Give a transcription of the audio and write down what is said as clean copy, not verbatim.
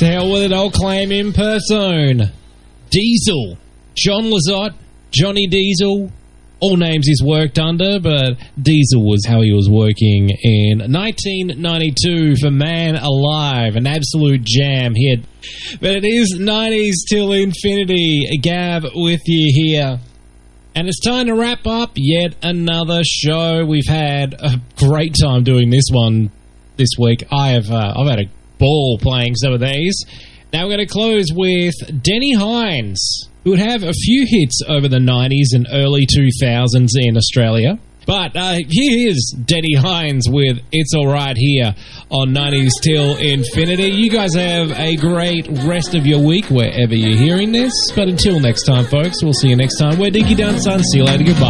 To hell with it, I'll claim in person. Diesel. John Lizotte, Johnny Diesel. All names he's worked under, but Diesel was how he was working in 1992 for Man Alive, an absolute jam hit. But it is 90s till infinity. Gav with you here. And it's time to wrap up yet another show. We've had a great time doing this one this week. I've had a ball playing some of these. Now we're going to close with Denny Hines, who would have a few hits over the 90s and early 2000s in Australia. But here is Denny Hines with It's Alright here on 90s Till Infinity. You guys have a great rest of your week wherever you're hearing this. But until next time, folks, we'll see you next time. We're Dinky Dun Sun. See you later. Goodbye.